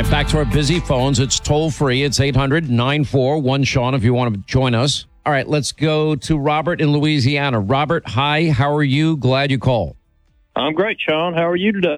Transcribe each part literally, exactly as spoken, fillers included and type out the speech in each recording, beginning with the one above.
right, back to our busy phones. It's toll free. It's eight hundred nine four one Sean if you want to join us. All right, let's go to Robert in Louisiana. Robert, hi. How are you? Glad you called. I'm great, Sean. How are you today?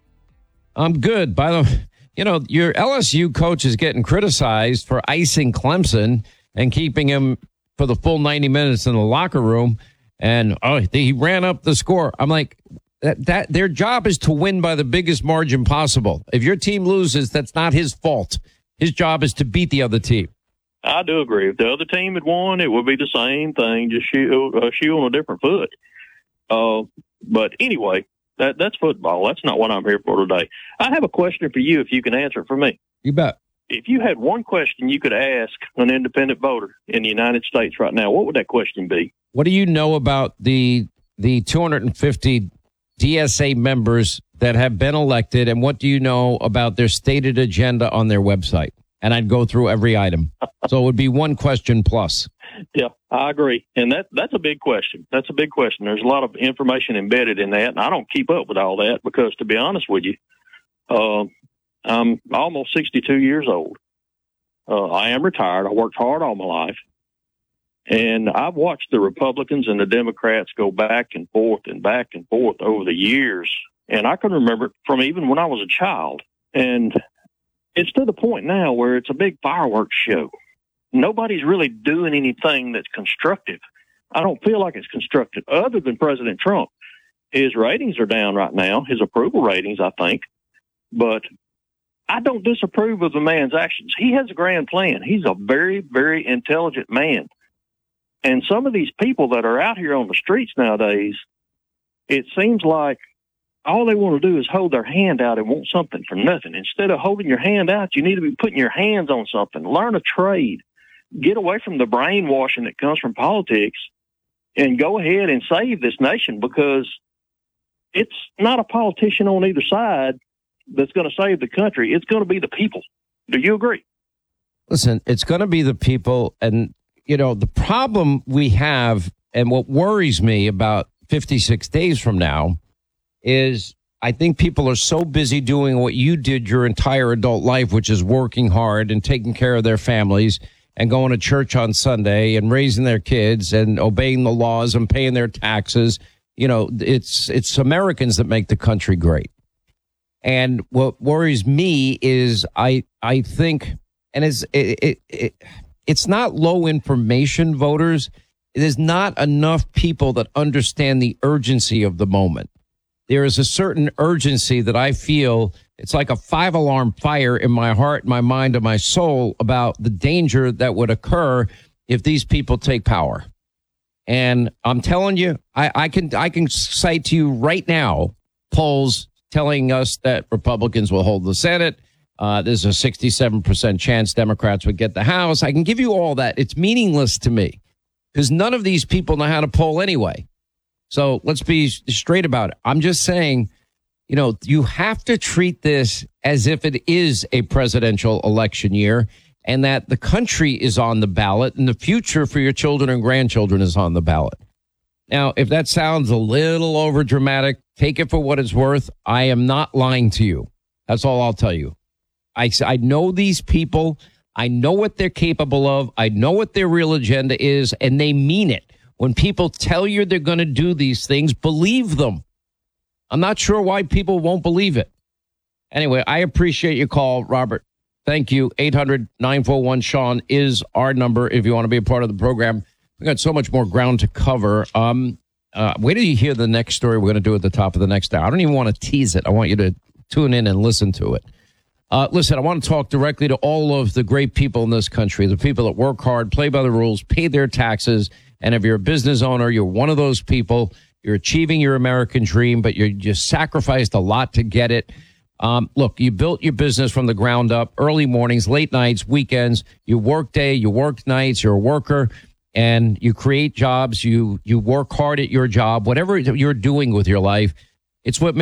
I'm good. By the way, you know, your L S U coach is getting criticized for icing Clemson and keeping him for the full ninety minutes in the locker room. And oh, he ran up the score. I'm like, that, that their job is to win by the biggest margin possible. If your team loses, that's not his fault. His job is to beat the other team. I do agree. If the other team had won, it would be the same thing, just shoe, uh, shoe on a different foot. Uh, but anyway, that that's football. That's not what I'm here for today. I have a question for you if you can answer it for me. You bet. If you had one question you could ask an independent voter in the United States right now, what would that question be? What do you know about the the two hundred fifty D S A members that have been elected, and what do you know about their stated agenda on their website? And I'd go through every item. So it would be one question plus. Yeah, I agree. And that that's a big question. That's a big question. There's a lot of information embedded in that, and I don't keep up with all that because, to be honest with you, uh, I'm almost sixty-two years old. Uh, I am retired. I worked hard all my life. And I've watched the Republicans and the Democrats go back and forth and back and forth over the years. And I can remember from even when I was a child. And it's to the point now where it's a big fireworks show. Nobody's really doing anything that's constructive. I don't feel like it's constructive other than President Trump. His ratings are down right now, his approval ratings, I think. But I don't disapprove of the man's actions. He has a grand plan. He's a very, very intelligent man. And some of these people that are out here on the streets nowadays, it seems like all they want to do is hold their hand out and want something for nothing. Instead of holding your hand out, you need to be putting your hands on something. Learn a trade. Get away from the brainwashing that comes from politics and go ahead and save this nation, because it's not a politician on either side that's going to save the country. It's going to be the people. Do you agree? Listen, it's going to be the people. And, you know, the problem we have and what worries me about fifty-six days from now is I think people are so busy doing what you did your entire adult life, which is working hard and taking care of their families and going to church on Sunday and raising their kids and obeying the laws and paying their taxes. You know, it's it's Americans that make the country great. And what worries me is I I think, and it's it, it, it it's not low information voters. It is not enough people that understand the urgency of the moment. There is a certain urgency that I feel, it's like a five alarm fire in my heart, my mind, and my soul about the danger that would occur if these people take power. And I'm telling you, I, I can I can cite to you right now polls telling us that Republicans will hold the Senate. Uh, there's a sixty-seven percent chance Democrats would get the House. I can give you all that. It's meaningless to me because none of these people know how to poll anyway. So let's be straight about it. I'm just saying, you know, you have to treat this as if it is a presidential election year and that the country is on the ballot and the future for your children and grandchildren is on the ballot. Now, if that sounds a little over dramatic, take it for what it's worth. I am not lying to you. That's all I'll tell you. I, I know these people. I know what they're capable of. I know what their real agenda is, and they mean it. When people tell you they're going to do these things, believe them. I'm not sure why people won't believe it. Anyway, I appreciate your call, Robert. Thank you. eight hundred nine four one Sean is our number if you want to be a part of the program. We've got so much more ground to cover. Um, uh, wait till you hear the next story we're going to do at the top of the next hour. I don't even want to tease it. I want you to tune in and listen to it. Uh, listen, I want to talk directly to all of the great people in this country, the people that work hard, play by the rules, pay their taxes. And if you're a business owner, you're one of those people. You're achieving your American dream, but you just sacrificed a lot to get it. Um, look, you built your business from the ground up, early mornings, late nights, weekends. You work day, you work nights, you're a worker, and you create jobs. You you work hard at your job, whatever you're doing with your life. It's what makes